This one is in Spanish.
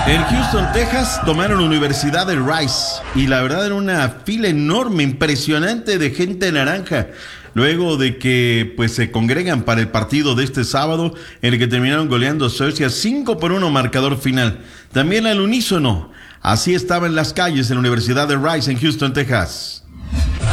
En Houston, Texas, tomaron la Universidad de Rice y la verdad era una fila enorme, impresionante de gente naranja. Luego de que pues se congregan para el partido de este sábado, en el que terminaron goleando a Suecia 5-1 marcador final. También al unísono. Así estaba en las calles en la Universidad de Rice en Houston, Texas.